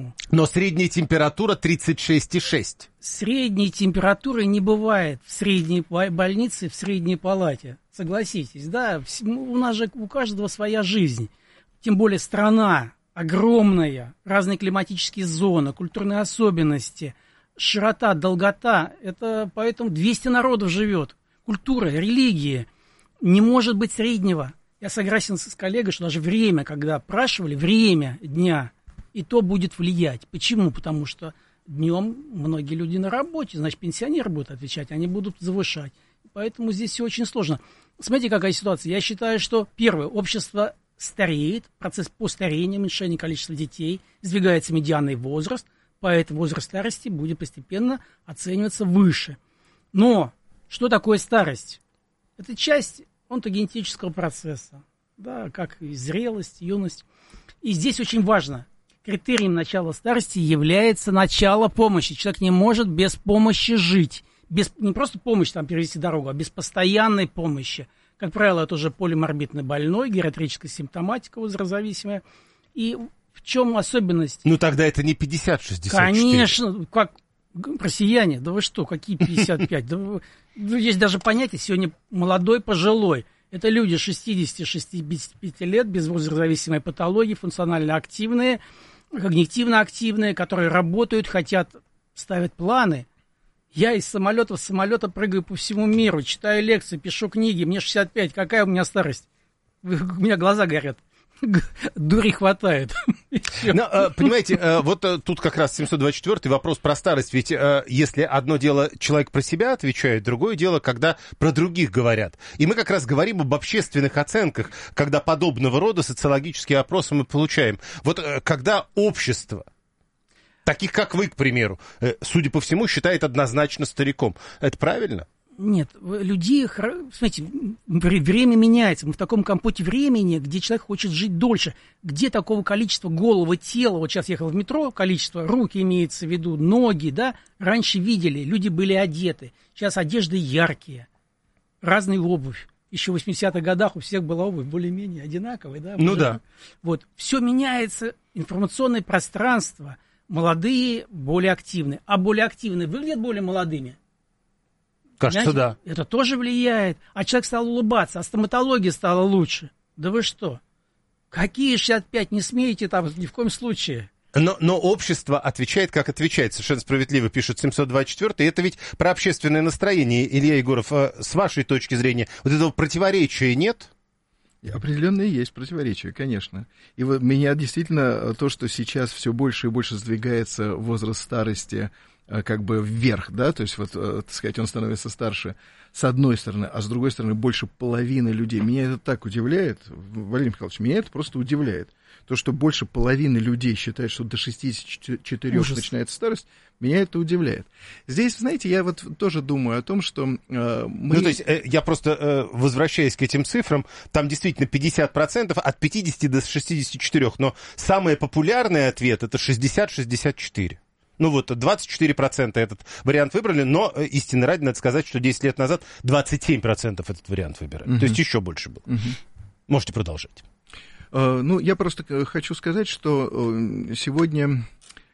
по-моему. Но средняя температура 36,6. Средней температуры не бывает в средней больнице, в средней палате. Согласитесь, да? У нас же у каждого своя жизнь. Тем более страна огромная, разные климатические зоны, культурные особенности, широта, долгота. Это поэтому 200 народов живет. Культура, религия. Не может быть среднего. Я согласен с коллегой, что даже время, когда опрашивали, время дня, и то будет влиять. Почему? Потому что днем многие люди на работе, значит, пенсионеры будут отвечать, они будут завышать. Поэтому здесь все очень сложно. Смотрите, какая ситуация. Я считаю, что, первое, общество стареет, процесс постарения, уменьшение количества детей, сдвигается медианный возраст, поэтому возраст старости будет постепенно оцениваться выше. Но что такое старость? Это часть онтогенетического процесса, да, как и зрелость, юность. И здесь очень важно, критерием начала старости является начало помощи. Человек не может без помощи жить. Не просто помощь там перевести дорогу, а без постоянной помощи. Как правило, это уже полиморбидный больной, гериатрическая симптоматика возрастзависимая. И в чем особенность? Ну, тогда это не 50-64. Конечно, как россияне, да вы что, какие 55? Есть даже понятие сегодня молодой, пожилой. Это люди 60-65 лет, без возрастзависимой патологии, функционально активные, когнитивно активные, которые работают, хотят, ставят планы. Я из самолета в самолет прыгаю по всему миру, читаю лекции, пишу книги, мне 65, какая у меня старость? У меня глаза горят. Дури хватает. Но, понимаете, вот тут как раз 724-й вопрос про старость. Ведь если одно дело человек про себя отвечает, другое дело, когда про других говорят. И мы как раз говорим об общественных оценках, когда подобного рода социологические опросы мы получаем. Вот когда общество, таких как вы, к примеру, судя по всему, считает однозначно стариком, это правильно? Нет, людей, смотрите, время меняется. Мы в таком компоте времени, где человек хочет жить дольше. Где такого количества головы, тела, вот сейчас ехал в метро, количество, руки имеется в виду, ноги, да, раньше видели, люди были одеты. Сейчас одежды яркие, разная обувь. Еще в 80-х годах у всех была обувь более-менее одинаковая, да? Ну да. Вот, все меняется, информационное пространство, молодые более активны. А более активные выглядят более молодыми. Кажется, знаете, да. Это тоже влияет. А человек стал улыбаться, а стоматология стала лучше. Да вы что? Какие 65? Не смеете там ни в коем случае. Но общество отвечает, как отвечает. Совершенно справедливо пишет 724. И это ведь про общественное настроение. Илья Егоров, с вашей точки зрения, вот этого противоречия нет? Определенно есть противоречия, конечно. И вот меня действительно то, что сейчас все больше и больше сдвигается возраст старости как бы вверх, да, то есть вот, так сказать, он становится старше с одной стороны, а с другой стороны больше половины людей. Меня это так удивляет, Владимир Михайлович, меня это просто удивляет. То, что больше половины людей считают, что до 64 начинается старость, меня это удивляет. Здесь, знаете, я вот тоже думаю о том, что мы... Ну, то есть, я просто, возвращаясь к этим цифрам, там действительно 50% от 50 до 64, но самый популярный ответ — это 60-64. Ну вот, 24% этот вариант выбрали, но истинно ради надо сказать, что 10 лет назад 27% этот вариант выбирали. То есть еще больше было. Можете продолжать. Ну, я просто хочу сказать, что сегодня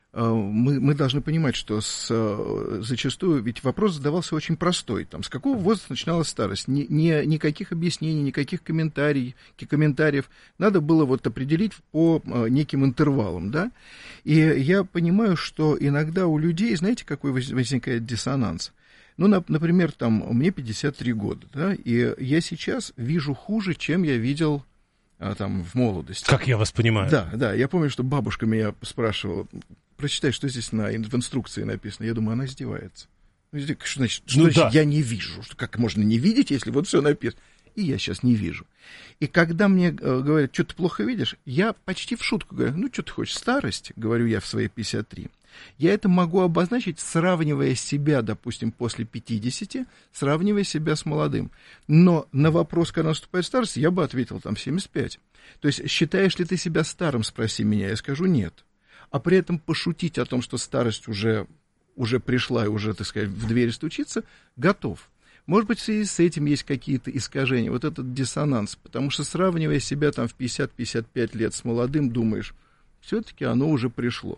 мы должны понимать, что зачастую ведь вопрос задавался очень простой. Там, с какого возраста начиналась старость? Никаких объяснений, никаких комментариев. Надо было вот определить по неким интервалам, да? И я понимаю, что иногда у людей, знаете, какой возникает диссонанс? Ну, например, там, мне 53 года, да, и я сейчас вижу хуже, чем я видел там в молодости. Как я вас понимаю. Да, я помню, что бабушка меня спрашивала: прочитай, что здесь в инструкции написано. Я думаю, она издевается. Что значит, я не вижу? Как можно не видеть, если вот все написано? И я сейчас не вижу. И когда мне говорят, что ты плохо видишь, я почти в шутку говорю: ну, что ты хочешь, старость, говорю я в свои 53. Я это могу обозначить, сравнивая себя, допустим, после 50, сравнивая себя с молодым. Но на вопрос, когда наступает старость, я бы ответил там 75. То есть, считаешь ли ты себя старым, спроси меня, я скажу нет. А при этом пошутить о том, что старость уже пришла и уже, так сказать, в дверь стучится, готов. Может быть, в связи с этим есть какие-то искажения, вот этот диссонанс, потому что, сравнивая себя там в 50-55 лет с молодым, думаешь, все-таки оно уже пришло.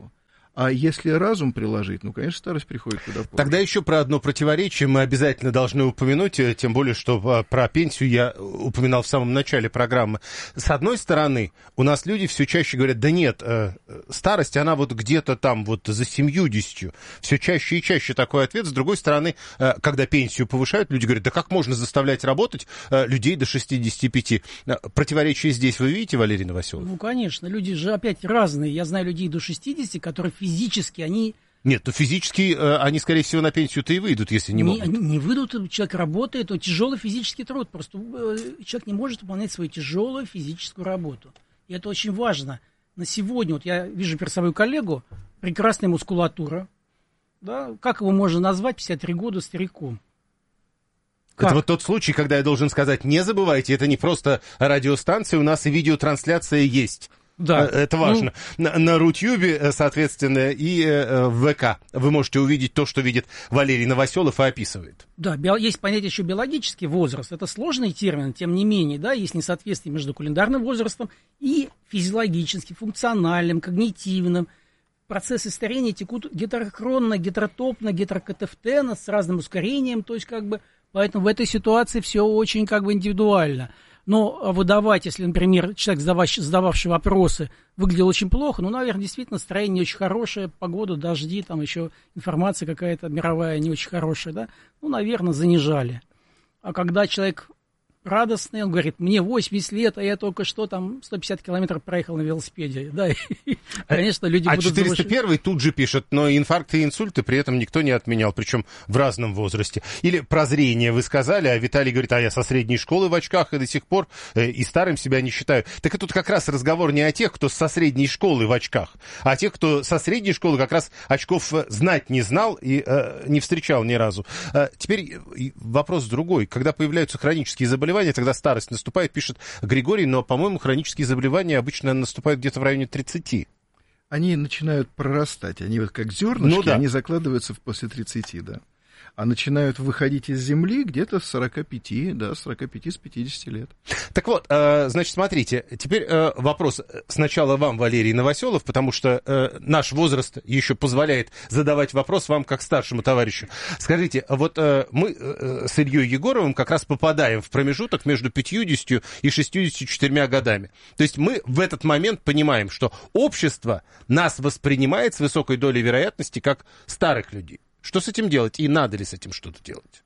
А если разум приложить, ну, конечно, старость приходит куда позже. Тогда еще про одно противоречие мы обязательно должны упомянуть, тем более, что про пенсию я упоминал в самом начале программы. С одной стороны, у нас люди все чаще говорят, да нет, старость, она вот где-то там вот за 70. Все чаще и чаще такой ответ. С другой стороны, когда пенсию повышают, люди говорят, да как можно заставлять работать людей до 65? Противоречие здесь вы видите, Валерий Новоселов? Ну, конечно, люди же опять разные. Я знаю людей до 60, которые физически, они... Нет, то физически они, скорее всего, на пенсию-то и выйдут, если не могут. Не выйдут, человек работает, но тяжелый физический труд. Просто человек не может выполнять свою тяжелую физическую работу. И это очень важно. На сегодня, вот я вижу перед собой коллегу, прекрасная мускулатура. Да? Как его можно назвать 53 года стариком? Как? Это вот тот случай, когда я должен сказать, не забывайте, это не просто радиостанция, у нас и видеотрансляция есть. Да. Это важно. На Рутюбе, соответственно, и в ВК вы можете увидеть то, что видит Валерий Новоселов и описывает. Да, есть понятие еще биологический возраст. Это сложный термин, тем не менее, да, есть несоответствие между календарным возрастом и физиологическим, функциональным, когнитивным. Процессы старения текут гетерохронно, гетеротопно, гетерокатефтенно, с разным ускорением, то есть как бы, поэтому в этой ситуации все очень как бы индивидуально. Но выдавать, если, например, человек, задававший вопросы, выглядел очень плохо, ну, наверное, действительно настроение не очень хорошее, погода, дожди, там еще информация какая-то мировая не очень хорошая, да, ну, наверное, занижали. А когда человек радостный, он говорит, мне 80 лет, а я только что там 150 километров проехал на велосипеде, да, и, конечно, люди будут... 401 тут же пишет, но инфаркты и инсульты при этом никто не отменял, причем в разном возрасте. Или прозрение вы сказали, а Виталий говорит, а я со средней школы в очках и до сих пор и старым себя не считаю. Так и тут как раз разговор не о тех, кто со средней школы в очках, а о тех, кто со средней школы как раз очков знать не знал и не встречал ни разу. Теперь вопрос другой. Когда появляются хронические заболевания, тогда старость наступает, пишет Григорий, но, по-моему, хронические заболевания обычно наступают где-то в районе 30. Они начинают прорастать, они вот как зернышки, ну, да. Они закладываются после 30, да. А начинают выходить из земли где-то с 45, да, с 45, с 50 лет. Так вот, значит, смотрите, теперь вопрос сначала вам, Валерий Новоселов, потому что наш возраст еще позволяет задавать вопрос вам как старшему товарищу. Скажите, вот мы с Ильей Егоровым как раз попадаем в промежуток между 50 и 64 годами. То есть мы в этот момент понимаем, что общество нас воспринимает с высокой долей вероятности как старых людей. Что с этим делать? И надо ли с этим что-то делать?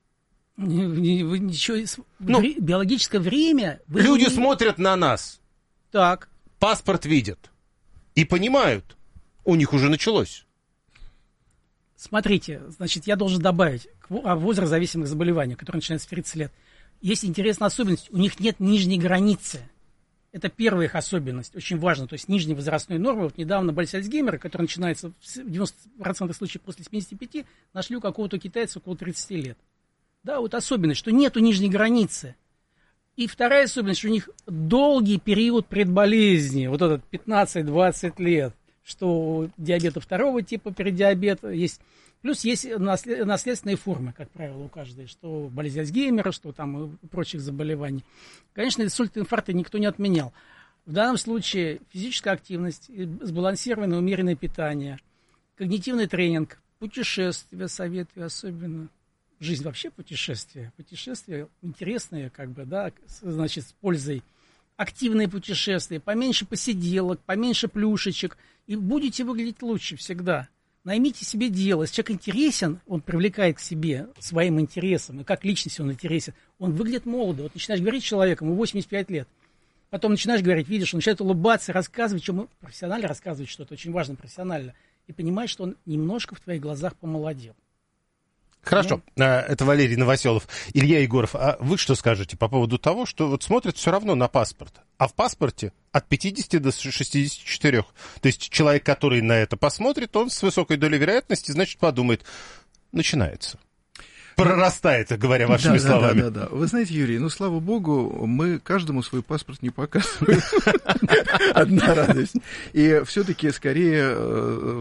Биологическое время... Люди смотрят на нас. Так. Паспорт видят. И понимают, у них уже началось. Смотрите, значит, я должен добавить возраст зависимых заболеваний, который начинается в 30 лет. Есть интересная особенность. У них нет нижней границы. Это первая их особенность, очень важно. То есть нижней возрастной нормы. Вот недавно болезнь Альцгеймера, которая начинается в 90% случаев после 75, нашли у какого-то китайца около 30 лет. Да, вот особенность, что нету нижней границы. И вторая особенность, что у них долгий период предболезни, вот этот 15-20 лет, что у диабета второго типа, преддиабета есть. Плюс есть наследственные формы, как правило, у каждой, что болезнь Альцгеймера, что там и прочих заболеваний. Конечно, инсульт, инфаркты никто не отменял. В данном случае физическая активность, сбалансированное умеренное питание, когнитивный тренинг, путешествия, советую особенно. Жизнь вообще путешествия. Путешествия интересные, как бы, да, значит, с пользой. Активные путешествия, поменьше посиделок, поменьше плюшечек, и будете выглядеть лучше всегда. Наймите себе дело. Если человек интересен, он привлекает к себе своим интересом, и как личность он интересен, он выглядит молодо. Вот начинаешь говорить с человеком, ему 85 лет, потом начинаешь говорить, видишь, он начинает улыбаться, рассказывать, чем профессионально рассказывать что-то, очень важно профессионально, и понимаешь, что он немножко в твоих глазах помолодел. Хорошо, это Валерий Новоселов. Илья Егоров, а вы что скажете по поводу того, что вот смотрят все равно на паспорт, а в паспорте от 50 до 64. То есть человек, который на это посмотрит, он с высокой долей вероятности, значит, подумает, начинается. Прорастает, говоря вашими словами. Да. Вы знаете, Юрий, ну, слава богу, мы каждому свой паспорт не показываем. Одна радость. И все-таки, скорее,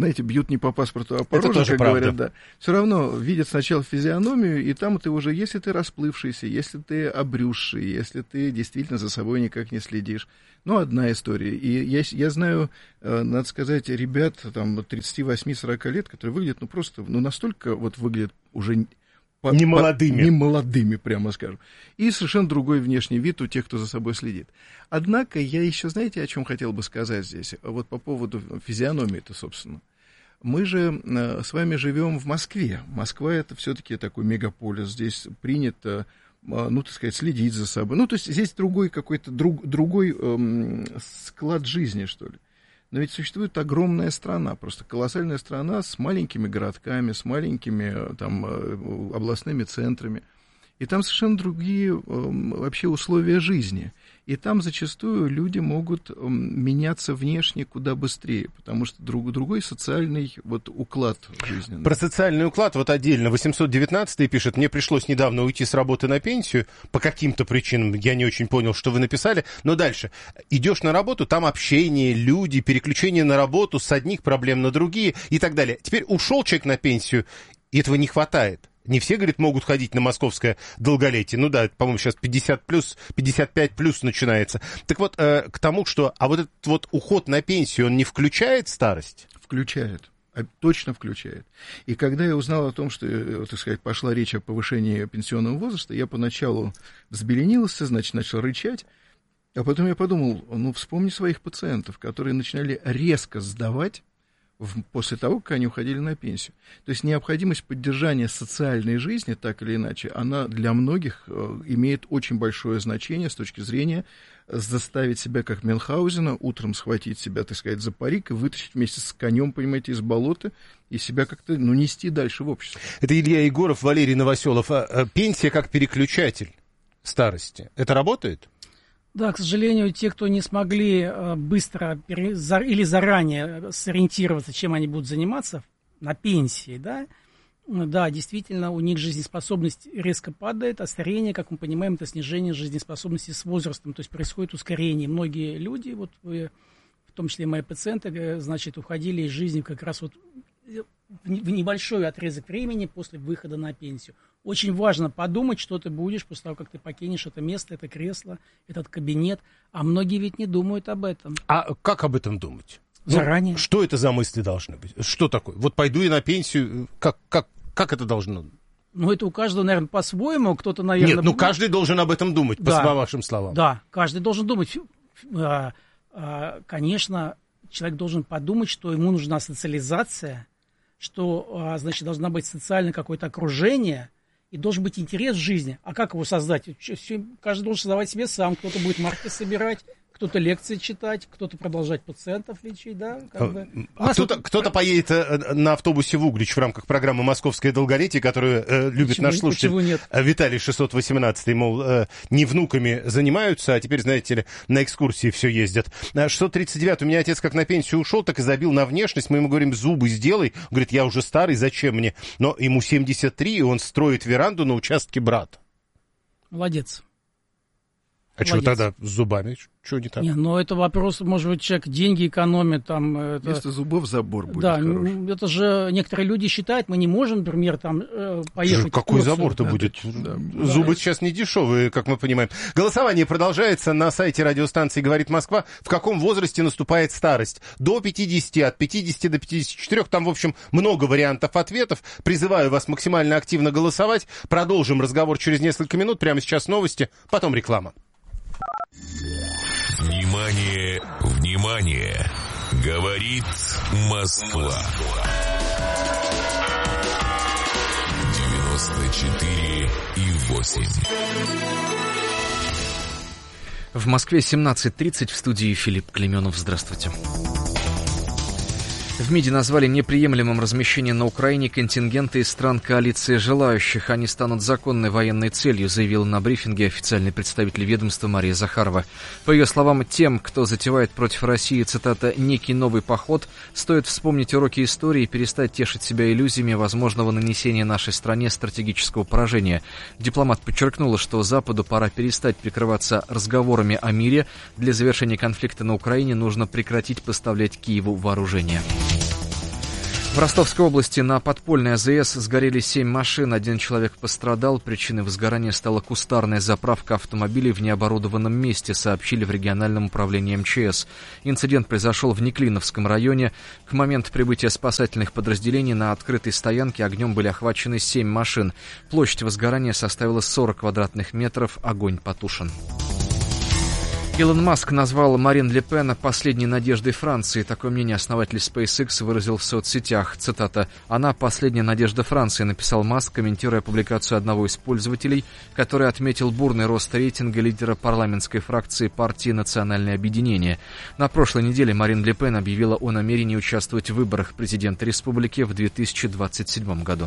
знаете, бьют не по паспорту, а по роже, как говорят, да. Все равно видят сначала физиономию, и там ты уже, если ты расплывшийся, если ты обрюзший, если ты действительно за собой никак не следишь. Ну, одна история. И я знаю, надо сказать, ребят там 38-40 лет, которые выглядят, ну, просто, ну, настолько вот выглядят уже... Немолодыми, прямо скажем. И совершенно другой внешний вид у тех, кто за собой следит. Однако я еще, знаете, о чем хотел бы сказать здесь? Вот по поводу физиономии-то, собственно. Мы же с вами живем в Москве. Москва — это все-таки такой мегаполис. Здесь принято, ну, так сказать, следить за собой. Ну, то есть здесь другой какой-то, другой склад жизни, что ли. Но ведь существует огромная страна, просто колоссальная страна с маленькими городками, с маленькими там областными центрами. И там совершенно другие вообще условия жизни. И там зачастую люди могут меняться внешне куда быстрее, потому что другой социальный вот уклад жизненный. Про социальный уклад вот отдельно. 819-й пишет: мне пришлось недавно уйти с работы на пенсию. По каким-то причинам я не очень понял, что вы написали. Но дальше. Идешь на работу, там общение, люди, переключение на работу с одних проблем на другие и так далее. Теперь ушел человек на пенсию, и этого не хватает. Не все, говорит, могут ходить на московское долголетие. Ну да, по-моему, сейчас 50 плюс, 55 плюс начинается. Так вот, к тому, что... А вот этот вот уход на пенсию, он не включает старость? Включает. Точно включает. И когда я узнал о том, что, так сказать, пошла речь о повышении пенсионного возраста, я поначалу взбеленился, значит, начал рычать. А потом я подумал, ну, вспомни своих пациентов, которые начинали резко сдавать после того, как они уходили на пенсию. То есть необходимость поддержания социальной жизни, так или иначе, она для многих имеет очень большое значение с точки зрения заставить себя, как Мюнхгаузена, утром схватить себя, так сказать, за парик и вытащить вместе с конем, понимаете, из болота и себя как-то, ну, нести дальше в общество. Это Илья Егоров, Валерий Новоселов. Пенсия как переключатель старости. Это работает? Да, к сожалению, те, кто не смогли быстро или заранее сориентироваться, чем они будут заниматься на пенсии, да, действительно, у них жизнеспособность резко падает, а старение, как мы понимаем, это снижение жизнеспособности с возрастом, то есть происходит ускорение. Многие люди, вот вы, в том числе мои пациенты, значит, уходили из жизни как раз вот в небольшой отрезок времени после выхода на пенсию. Очень важно подумать, что ты будешь после того, как ты покинешь это место, это кресло, этот кабинет. А многие ведь не думают об этом. А как об этом думать? Заранее. Ну, что это за мысли должны быть? Что такое? Вот пойду я на пенсию, как это должно? Ну, это у каждого, наверное, по-своему. Кто-то, наверное... Нет, ну каждый должен об этом думать, по вашим словам. Да, каждый должен думать. Конечно, человек должен подумать, что ему нужна социализация, что, значит, должна быть социальное какое-то окружение, и должен быть интерес в жизни. А как его создать? Каждый должен создавать себе сам. Кто-то будет марки собирать, кто-то лекции читать, кто-то продолжать пациентов лечить, да? Кто-то поедет на автобусе в Углич в рамках программы «Московское долголетие», которую любит наш слушатель Виталий 618, мол, не внуками занимаются, а теперь, знаете ли, на экскурсии все ездят. 639, у меня отец как на пенсию ушел, так и забил на внешность. Мы ему говорим: зубы сделай. Он говорит: я уже старый, зачем мне? Но ему 73, и он строит веранду на участке брата. Молодец. А что тогда с зубами? Что не так? Не, ну это вопрос, может быть, человек деньги экономит. Там, это... Вместо зубов забор будет хороший. Это же некоторые люди считают, мы не можем, например, там поехать. Какой забор-то будет? Да. Зубы сейчас не дешевые, как мы понимаем. Голосование продолжается на сайте радиостанции «Говорит Москва». В каком возрасте наступает старость? До 50, от 50 до 54. Там, в общем, много вариантов ответов. Призываю вас максимально активно голосовать. Продолжим разговор через несколько минут. Прямо сейчас новости, потом реклама. Внимание, внимание! Говорит Москва. 94,8. В Москве 17:30, в студии Филипп Клеменов. Здравствуйте. В МИДе назвали неприемлемым размещение на Украине контингента из стран коалиции желающих. Они станут законной военной целью, заявила на брифинге официальный представитель ведомства Мария Захарова. По ее словам, тем, кто затевает против России, цитата, «некий новый поход», стоит вспомнить уроки истории и перестать тешить себя иллюзиями возможного нанесения нашей стране стратегического поражения. Дипломат подчеркнула, что Западу пора перестать прикрываться разговорами о мире. Для завершения конфликта на Украине нужно прекратить поставлять Киеву вооружение. В Ростовской области на подпольной АЗС сгорели 7 машин, 1 человек пострадал. Причиной возгорания стала кустарная заправка автомобилей в необорудованном месте, сообщили в региональном управлении МЧС. Инцидент произошел в Неклиновском районе. К моменту прибытия спасательных подразделений на открытой стоянке огнем были охвачены 7 машин. Площадь возгорания составила 40 квадратных метров, огонь потушен. Илон Маск назвал Марин Ле Пен последней надеждой Франции. Такое мнение основатель SpaceX выразил в соцсетях. Цитата: «Она последняя надежда Франции», написал Маск, комментируя публикацию одного из пользователей, который отметил бурный рост рейтинга лидера парламентской фракции партии «Национальное объединение». На прошлой неделе Марин Ле Пен объявила о намерении участвовать в выборах президента республики в 2027 году.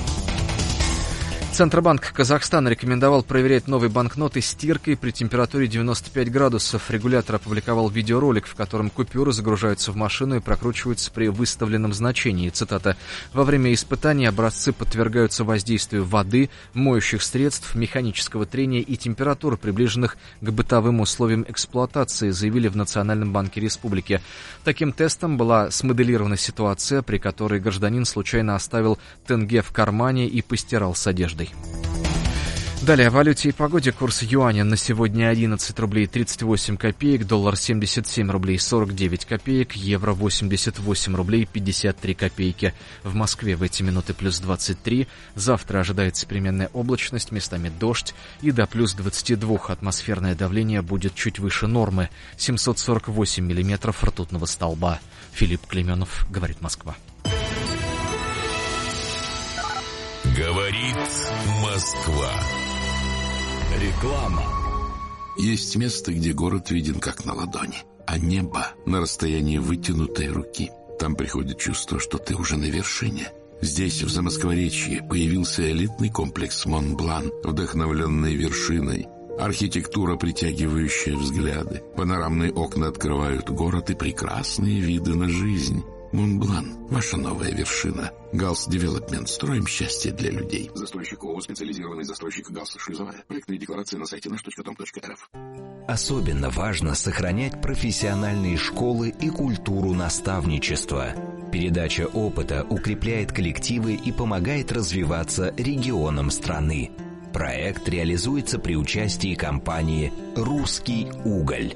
Центробанк Казахстана рекомендовал проверять новые банкноты стиркой при температуре 95 градусов. Регулятор опубликовал видеоролик, в котором купюры загружаются в машину и прокручиваются при выставленном значении. Цитата: «Во время испытаний образцы подвергаются воздействию воды, моющих средств, механического трения и температур, приближенных к бытовым условиям эксплуатации», заявили в Национальном банке республики. Таким тестом была смоделирована ситуация, при которой гражданин случайно оставил тенге в кармане и постирал с одеждой. Далее о валюте и погоде. Курс юаня на сегодня 11 рублей 38 копеек, доллар 77 рублей 49 копеек, евро 88 рублей 53 копейки. В Москве в эти минуты плюс 23. Завтра ожидается переменная облачность, местами дождь, и до плюс 22 атмосферное давление будет чуть выше нормы. 748 миллиметров ртутного столба. Филипп Клейменов, говорит Москва. Говорит Москва. Реклама. Есть место, где город виден как на ладони, а небо на расстоянии вытянутой руки. Там приходит чувство, что ты уже на вершине. Здесь, в Замоскворечье, появился элитный комплекс Монблан, вдохновленный вершиной. Архитектура, притягивающая взгляды. Панорамные окна открывают город и прекрасные виды на жизнь. Монблан – ваша новая вершина. Галс Девелопмент. Строим счастье для людей. Застройщик ООО «Специализированный застройщик Галс Шлюзовая». Проектные декларации на сайте nаш.com.рф. Особенно важно сохранять профессиональные школы и культуру наставничества. Передача опыта укрепляет коллективы и помогает развиваться регионам страны. Проект реализуется при участии компании «Русский уголь».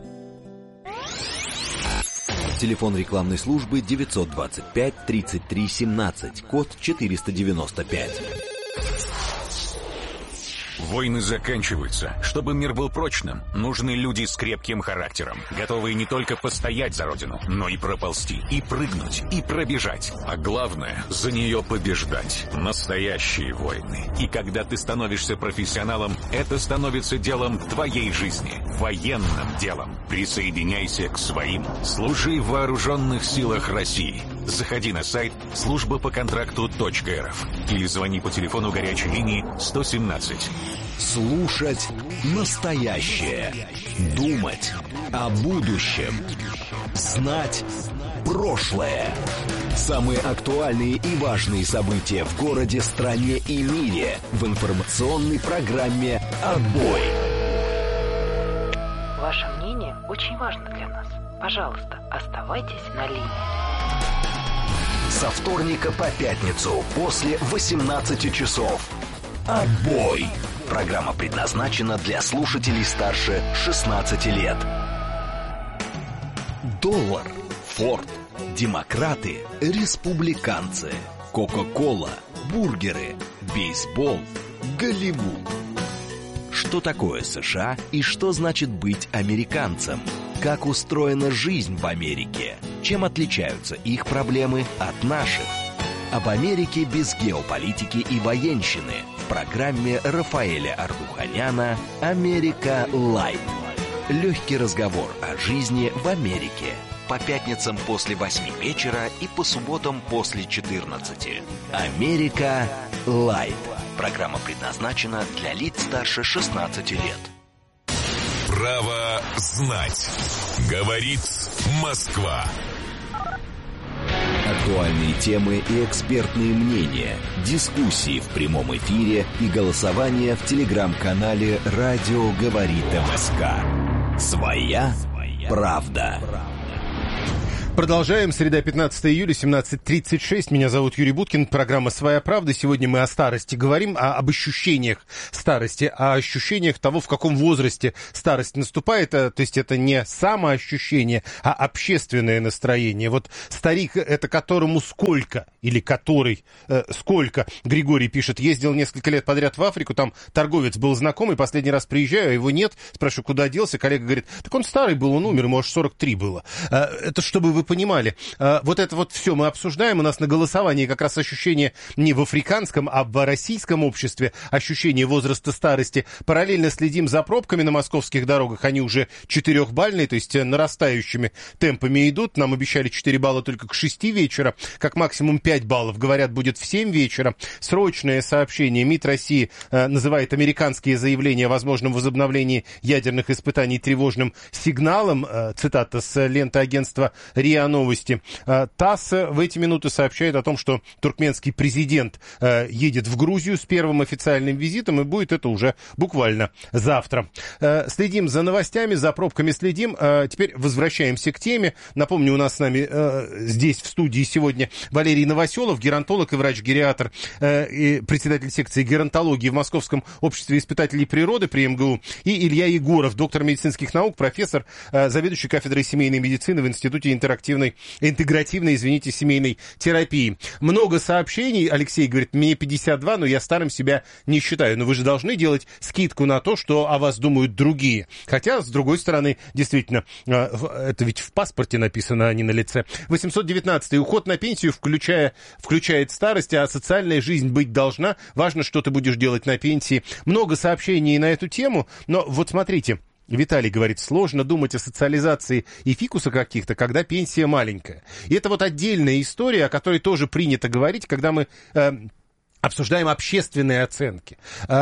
Телефон рекламной службы 925 33 17, код 495. Войны заканчиваются. Чтобы мир был прочным, нужны люди с крепким характером, готовые не только постоять за родину, но и проползти, и прыгнуть, и пробежать. А главное, за нее побеждать. Настоящие войны. И когда ты становишься профессионалом, это становится делом твоей жизни. Военным делом. Присоединяйся к своим. Служи в вооруженных силах России. Заходи на сайт службапоконтракту.рф или звони по телефону горячей линии 117. Слушать настоящее. Думать о будущем. Знать прошлое. Самые актуальные и важные события в городе, стране и мире в информационной программе «Отбой». Ваше мнение очень важно для нас. Пожалуйста, оставайтесь на линии. Со вторника по пятницу после 18 часов. «Отбой». Программа предназначена для слушателей старше 16 лет. Доллар, Форд, демократы, республиканцы, Кока-кола, бургеры, бейсбол, Голливуд. Что такое США и что значит быть американцем? Как устроена жизнь в Америке? Чем отличаются их проблемы от наших? Об Америке без геополитики и военщины в программе Рафаэля Ардуханяна «Америка Лайт». Легкий разговор о жизни в Америке. По пятницам после 8 вечера и по субботам после 14. «Америка Лайт». Программа предназначена для лиц старше 16 лет. Право знать. Говорит Москва. Актуальные темы и экспертные мнения, дискуссии в прямом эфире и голосование в телеграм-канале «Радио говорит МСК». Своя правда. Продолжаем. Среда, 15 июля, 17:36. Меня зовут Юрий Буткин. Программа «Своя правда». Сегодня мы о старости говорим, об ощущениях старости, о ощущениях того, в каком возрасте старость наступает. То есть это не самоощущение, а общественное настроение. Вот старик, это которому сколько, или который сколько, Григорий пишет, ездил несколько лет подряд в Африку, там торговец был знакомый, последний раз приезжаю, а его нет. Спрашиваю, куда делся? Коллега говорит, так он старый был, он умер, ему аж 43 было. Это чтобы вы понимали. Вот это вот все мы обсуждаем. У нас на голосовании как раз ощущение не в африканском, а в российском обществе, ощущение возраста старости. Параллельно следим за пробками на московских дорогах. Они уже 4-бальные, то есть нарастающими темпами идут. Нам обещали 4 балла только к 6 вечера. Как максимум 5 баллов, говорят, будет в 7 вечера. Срочное сообщение. МИД России называет американские заявления о возможном возобновлении ядерных испытаний тревожным сигналом. Цитата с ленты агентства РИА Новости. ТАСС в эти минуты сообщает о том, что туркменский президент едет в Грузию с первым официальным визитом, и будет это уже буквально завтра. Следим за новостями, за пробками следим. Теперь возвращаемся к теме. Напомню, у нас с нами здесь в студии сегодня Валерий Новоселов, геронтолог и врач-гериатр, и председатель секции геронтологии в Московском обществе испытателей природы при МГУ, и Илья Егоров, доктор медицинских наук, профессор, заведующий кафедрой семейной медицины в Институте интегративной, семейной терапии. Много сообщений. Алексей говорит, мне 52, но я старым себя не считаю. Но вы же должны делать скидку на то, что о вас думают другие. Хотя, с другой стороны, действительно, это ведь в паспорте написано, а не на лице. 819. Уход на пенсию включает старость, а социальная жизнь быть должна. Важно, что ты будешь делать на пенсии. Много сообщений на эту тему, но вот смотрите. Виталий говорит, сложно думать о социализации и фикуса каких-то, когда пенсия маленькая. И это вот отдельная история, о которой тоже принято говорить, когда мы обсуждаем общественные оценки.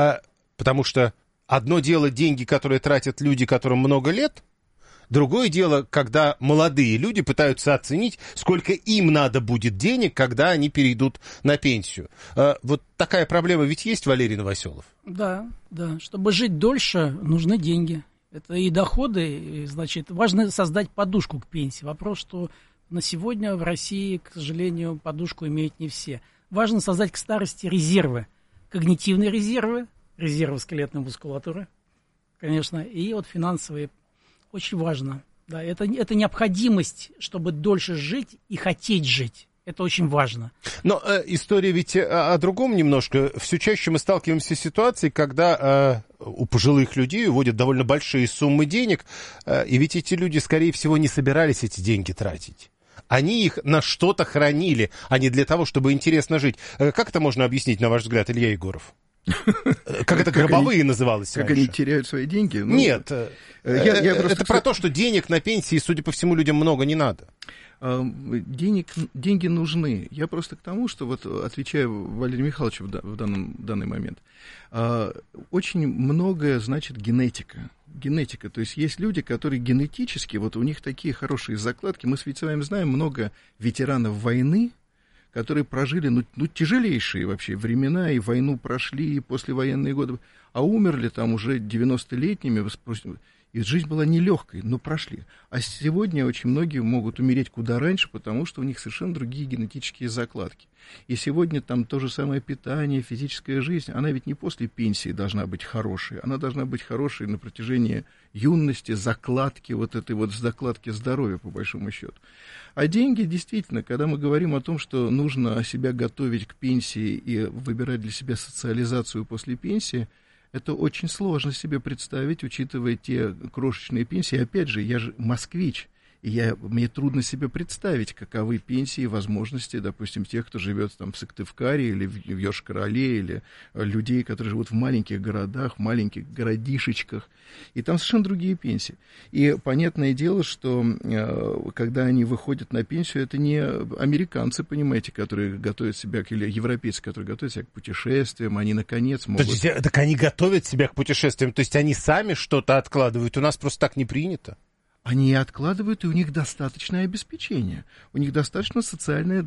Потому что одно дело деньги, которые тратят люди, которым много лет, другое дело, когда молодые люди пытаются оценить, сколько им надо будет денег, когда они перейдут на пенсию. Вот такая проблема ведь есть, Валерий Новоселов? Да. Чтобы жить дольше, нужны деньги. Это и доходы, и, значит, важно создать подушку к пенсии. Вопрос, что на сегодня в России, к сожалению, подушку имеют не все. Важно создать к старости резервы, когнитивные резервы скелетной мускулатуры, конечно, и вот финансовые. Очень важно. Да, это необходимость, чтобы дольше жить и хотеть жить. Это очень важно. Но история ведь о другом немножко. Все чаще мы сталкиваемся с ситуацией, когда у пожилых людей уводят довольно большие суммы денег, и ведь эти люди, скорее всего, не собирались эти деньги тратить. Они их на что-то хранили, а не для того, чтобы интересно жить. Как это можно объяснить, на ваш взгляд, Илья Егоров? Как это гробовые называлось раньше? Как они теряют свои деньги? Нет, это про то, что денег на пенсии, судя по всему, людям много не надо. Деньги нужны. Я просто к тому, что, вот отвечая Валерию Михайловичу в данный момент, очень многое значит генетика. Генетика, то есть есть люди, которые генетически, вот у них такие хорошие закладки. Мы с вами знаем много ветеранов войны, которые прожили тяжелейшие вообще времена, и войну прошли, и послевоенные годы, а умерли там уже 90-летними, и жизнь была нелегкой, но прошли. А сегодня очень многие могут умереть куда раньше, потому что у них совершенно другие генетические закладки. И сегодня там то же самое питание, физическая жизнь, она ведь не после пенсии должна быть хорошей, она должна быть хорошей на протяжении юности, закладки, вот этой вот закладки здоровья, по большому счету. А деньги, действительно, когда мы говорим о том, что нужно себя готовить к пенсии и выбирать для себя социализацию после пенсии, это очень сложно себе представить, учитывая те крошечные пенсии. Опять же, я же москвич, и мне трудно себе представить, каковы пенсии и возможности, допустим, тех, кто живет там в Сыктывкаре или в Йошкар-Оле, или людей, которые живут в маленьких городах, в маленьких городишечках. И там совершенно другие пенсии. И понятное дело, что когда они выходят на пенсию, это не американцы, понимаете, которые готовят себя, или европейцы, которые готовят себя к путешествиям, они, наконец, могут... Так они готовят себя к путешествиям, то есть они сами что-то откладывают, у нас просто так не принято. они откладывают, и у них достаточное обеспечение. У них достаточно социальная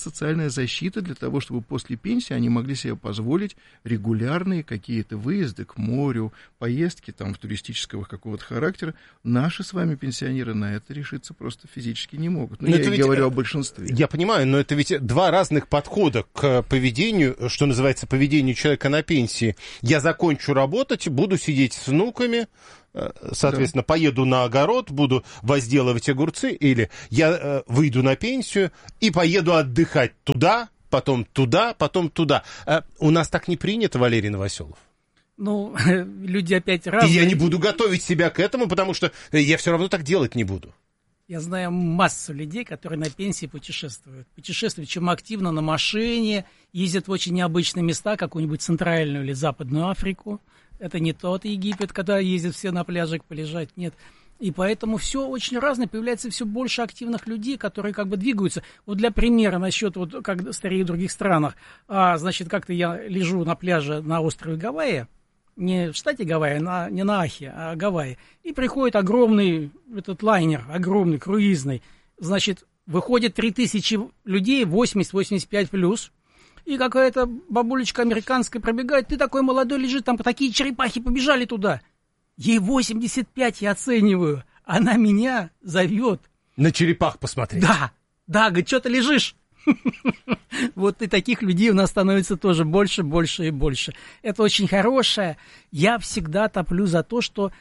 защита для того, чтобы после пенсии они могли себе позволить регулярные какие-то выезды к морю, поездки там, туристического какого-то характера. Наши с вами пенсионеры на это решиться просто физически не могут. Я говорю о большинстве. Я понимаю, но это ведь два разных подхода к поведению, что называется, поведению человека на пенсии. Я закончу работать, буду сидеть с внуками, соответственно, поеду на огород, буду возделывать огурцы, или я выйду на пенсию и поеду отдыхать туда, потом туда, потом туда. У нас так не принято, Валерий Новоселов. Ну, люди опять разные. И я не буду готовить себя к этому, потому что я все равно так делать не буду. Я знаю массу людей, которые на пенсии путешествуют. Путешествуют чем активно на машине, ездят в очень необычные места, какую-нибудь Центральную или Западную Африку. Это не тот Египет, когда ездят все на пляжик полежать, нет. И поэтому все очень разное, появляется все больше активных людей, которые как бы двигаются. Вот для примера, насчет, вот как старее в других странах, значит, как-то я лежу на пляже на острове Гавайи, не в штате Гавайи, не на Ахе, а Гавайи, и приходит огромный этот лайнер, огромный, круизный, значит, выходит 3000 людей, 80-85 плюс, и какая-то бабулечка американская пробегает, ты такой молодой лежит, там такие черепахи побежали туда. Ей 85, я оцениваю, она меня зовет. На черепах посмотреть. Да, говорит, что ты лежишь? Вот и таких людей у нас становится тоже больше, больше и больше. Это очень хорошее. Я всегда топлю за то, что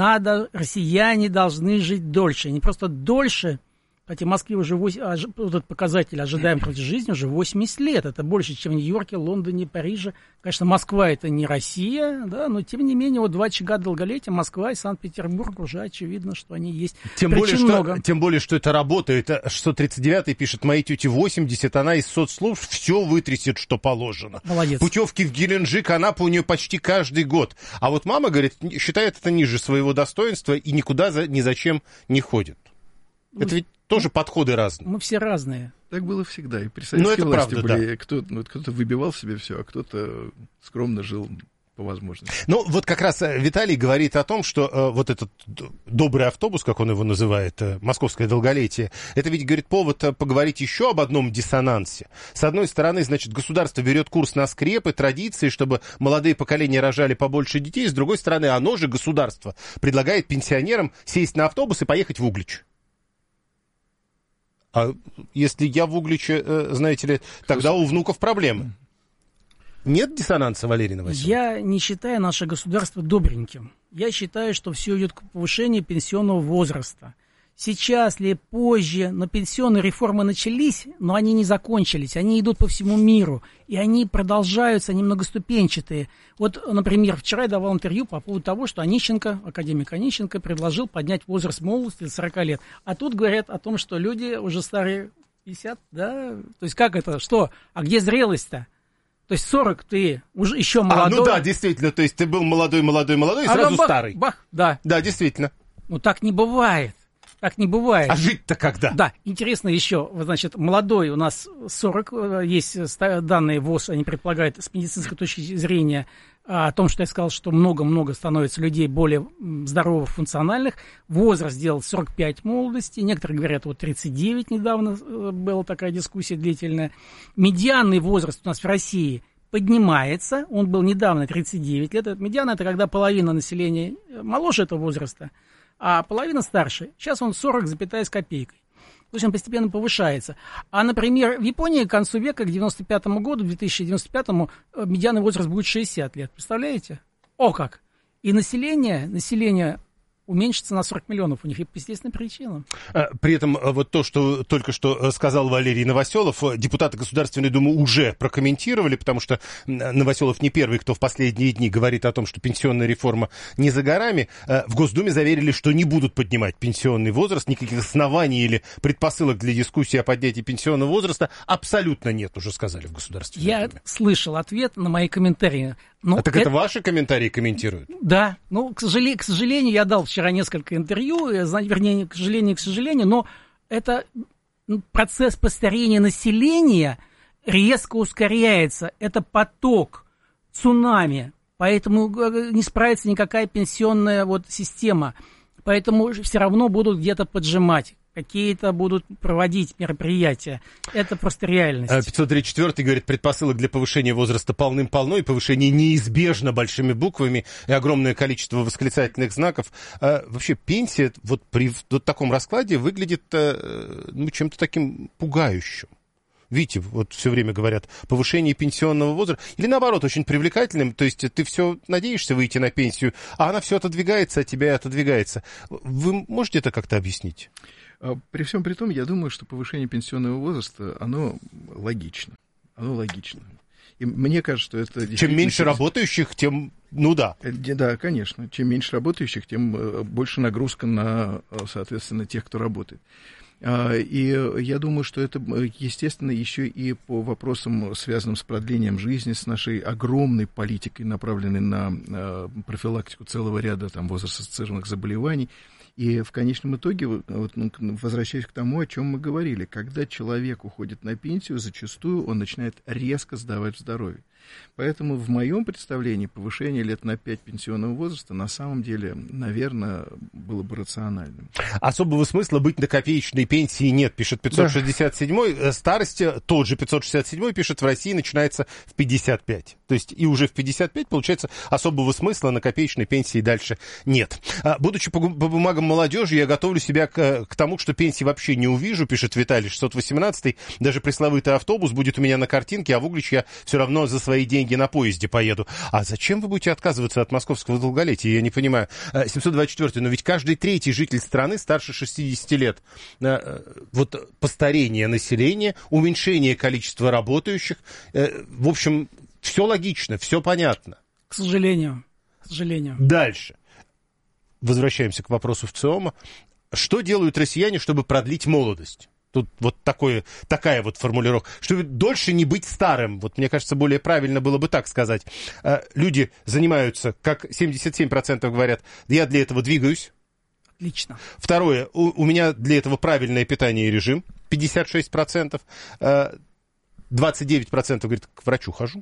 россияне должны жить дольше. Не просто дольше. Хотя в Москве уже этот показатель ожидаемой жизни уже 80 лет. Это больше, чем в Нью-Йорке, Лондоне, Париже. Конечно, Москва это не Россия, да, но тем не менее, вот 2 очага долголетия Москва и Санкт-Петербург уже очевидно, что они есть. Тем более, что это работает. 639-й пишет, моей тете 80, она из соцслужб все вытрясет, что положено. Молодец. Путевки в Геленджик, Анапу у нее почти каждый год. А вот мама, говорит, считает это ниже своего достоинства и никуда ни зачем не ходит. Это ведь тоже подходы разные. Мы все разные. Так было всегда. И при советской власти были, кто-то выбивал себе все, а кто-то скромно жил по возможности. Ну, вот как раз Виталий говорит о том, что вот этот добрый автобус, как он его называет, московское долголетие, это ведь, говорит, повод поговорить еще об одном диссонансе. С одной стороны, значит, государство берет курс на скрепы, традиции, чтобы молодые поколения рожали побольше детей. С другой стороны, оно же, государство, предлагает пенсионерам сесть на автобус и поехать в Углич. А если я в Угличе, знаете ли, тогда у внуков проблемы. Нет диссонанса, Валерий Новоселов? Я не считаю наше государство добреньким. Я считаю, что все идет к повышению пенсионного возраста. Сейчас или позже, но пенсионные реформы начались, но они не закончились. Они идут по всему миру, и они продолжаются, они многоступенчатые. Вот, например, вчера я давал интервью по поводу того, что академик Онищенко предложил поднять возраст молодости до 40 лет. А тут говорят о том, что люди уже старые 50, да? То есть как это, что? А где зрелость-то? То есть 40 ты уже еще молодой. Ну да, действительно, то есть ты был молодой, и сразу старый. Бах, да. Да, действительно. Ну так не бывает. Так не бывает. А жить-то когда? Да, интересно еще, значит, молодой у нас 40, есть данные ВОЗ, они предполагают с медицинской точки зрения о том, что я сказал, что много-много становится людей более здоровых, функциональных. Возраст сделал 45 молодости, некоторые говорят, вот 39 недавно была такая дискуссия длительная. Медианный возраст у нас в России поднимается, он был недавно 39 лет. Медиана — это когда половина населения моложе этого возраста, а половина старше. Сейчас он 40 с копейкой. То есть он постепенно повышается. А, например, в Японии к концу века, к 95-му году, к 2095-му, медианный возраст будет 60 лет. Представляете? О как! И население уменьшится на 40 миллионов. У них и по естественным причинам. При этом вот то, что только что сказал Валерий Новоселов, депутаты Государственной Думы уже прокомментировали, потому что Новоселов не первый, кто в последние дни говорит о том, что пенсионная реформа не за горами. В Госдуме заверили, что не будут поднимать пенсионный возраст, никаких оснований или предпосылок для дискуссии о поднятии пенсионного возраста абсолютно нет, уже сказали в Государственной Думе. Я слышал ответ на мои комментарии. Но так это ваши комментарии комментируют? Да, к сожалению, я дал вчера несколько интервью, вернее, к сожалению, но это процесс постарения населения резко ускоряется. Это поток, цунами, поэтому не справится никакая пенсионная система. Поэтому все равно будут где-то поджимать. Какие-то будут проводить мероприятия. Это просто реальность. 534 говорит, предпосылок для повышения возраста полным-полно, и повышение неизбежно большими буквами, и огромное количество восклицательных знаков. Вообще пенсия вот при вот таком раскладе выглядит чем-то таким пугающим. Видите, вот все время говорят, повышение пенсионного возраста, или наоборот, очень привлекательным, то есть ты все надеешься выйти на пенсию, а она все отодвигается от тебя и отодвигается. Вы можете это как-то объяснить? При всем при том, я думаю, что повышение пенсионного возраста, оно логично. И мне кажется, что это... Чем меньше работающих, тем... Ну да. Да, конечно. Чем меньше работающих, тем больше нагрузка на, соответственно, тех, кто работает. И я думаю, что это, естественно, еще и по вопросам, связанным с продлением жизни, с нашей огромной политикой, направленной на профилактику целого ряда там, возраст-ассоциированных заболеваний. И в конечном итоге, возвращаясь к тому, о чем мы говорили, когда человек уходит на пенсию, зачастую он начинает резко сдавать в здоровье. Поэтому в моем представлении повышение лет на 5 пенсионного возраста на самом деле, наверное, было бы рациональным. Особого смысла быть на копеечной пенсии нет, пишет 567-й. Да. Старость, тот же 567-й пишет, в России начинается в 55. То есть и уже в 55, получается, особого смысла на копеечной пенсии дальше нет. Будучи по бумагам молодежи, я готовлю себя к тому, что пенсии вообще не увижу, пишет Виталий 618-й. Даже пресловутый автобус будет у меня на картинке, а в Углич я все равно за свои деньги на поезде поеду. А зачем вы будете отказываться от московского долголетия? Я не понимаю. 724-й, но ведь каждый третий житель страны старше 60 лет. Вот постарение населения, уменьшение количества работающих. В общем, все логично, все понятно. К сожалению. Дальше. Возвращаемся к вопросу ВЦИОМа. Что делают россияне, чтобы продлить молодость? Тут вот такая вот формулировка. Чтобы дольше не быть старым. Вот мне кажется, более правильно было бы так сказать. Люди занимаются, как 77% говорят, я для этого двигаюсь. Отлично. Второе, у меня для этого правильное питание и режим. 56%. 29% говорит, к врачу хожу.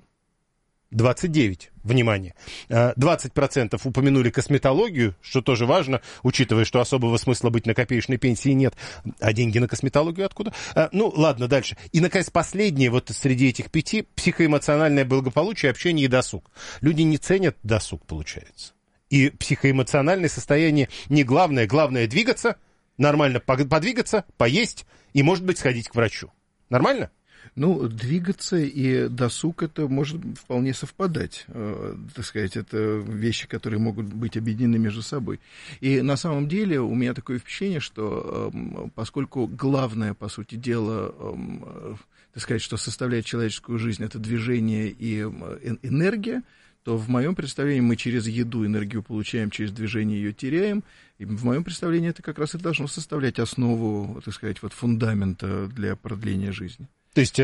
29%, внимание. 20% упомянули косметологию, что тоже важно, учитывая, что особого смысла быть на копеечной пенсии нет. А деньги на косметологию откуда? Ну, ладно, дальше. И, наконец, последнее, вот среди этих 5, психоэмоциональное благополучие, общение и досуг. Люди не ценят досуг, получается. И психоэмоциональное состояние не главное. Главное двигаться, нормально подвигаться, поесть и, может быть, сходить к врачу. Нормально? Ну, двигаться и досуг, это может вполне совпадать, так сказать, это вещи, которые могут быть объединены между собой. И на самом деле у меня такое впечатление, что поскольку главное, по сути дела, так сказать, что составляет человеческую жизнь, это движение и энергия, то в моем представлении мы через еду энергию получаем, через движение ее теряем. И в моем представлении это как раз и должно составлять основу, так сказать, вот фундамента для продления жизни. То есть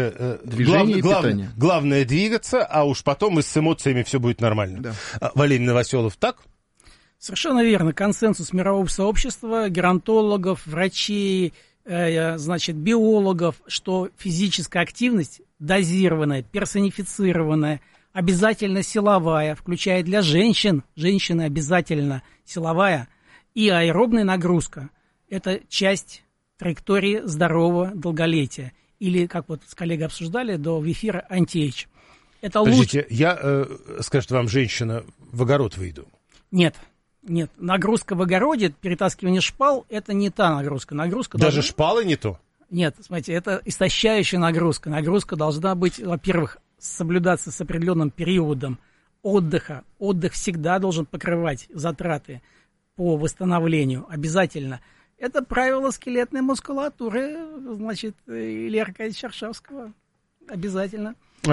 главное двигаться, а уж потом и с эмоциями все будет нормально. Да. Валерий Новоселов, так? Совершенно верно. Консенсус мирового сообщества, геронтологов, врачей, биологов, что физическая активность дозированная, персонифицированная, обязательно силовая, включая для женщин, женщины обязательно силовая, и аэробная нагрузка. Это часть траектории здорового долголетия. Или, как вот с коллегой обсуждали до эфира, анти-эйдж. Это подождите, я, скажет вам женщина, в огород выйду. Нет. Нагрузка в огороде, перетаскивание шпал, это не та нагрузка. Даже шпалы не то? Нет, смотрите, это истощающая нагрузка. Нагрузка должна быть, во-первых, соблюдаться с определенным периодом отдыха. Отдых всегда должен покрывать затраты по восстановлению, обязательно. Это правило скелетной мускулатуры, Ильи Аркадьевича Аршавского. Обязательно.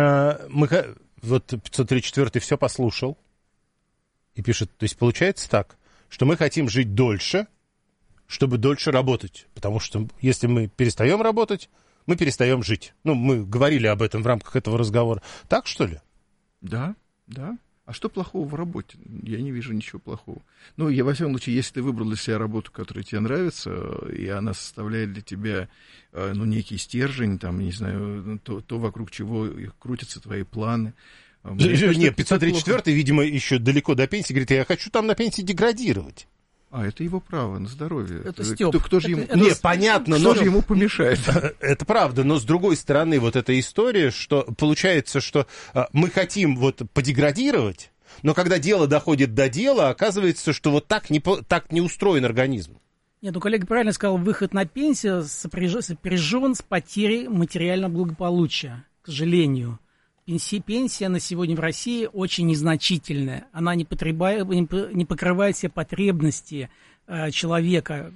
Вот 534-й все послушал и пишет, то есть получается так, что мы хотим жить дольше, чтобы дольше работать. Потому что если мы перестаем работать, мы перестаем жить. Мы говорили об этом в рамках этого разговора. Так, что ли? Да. А что плохого в работе? Я не вижу ничего плохого. Я, во всяком случае, если ты выбрал для себя работу, которая тебе нравится, и она составляет для тебя, некий стержень, там, не знаю, то вокруг чего крутятся твои планы. Нет, 534-й, видимо, еще далеко до пенсии, говорит, я хочу там на пенсии деградировать. Это его право на здоровье. Это Стёп. Кто же ему... Нет, понятно, но... Кто же ему помешает? Это правда, но с другой стороны, вот эта история, что получается, что мы хотим вот подеградировать, но когда дело доходит до дела, оказывается, что вот так не устроен организм. Нет, коллега правильно сказал, выход на пенсию сопряжен с потерей материального благополучия, к сожалению. Пенсия на сегодня в России очень незначительная. Она не покрывает все потребности человека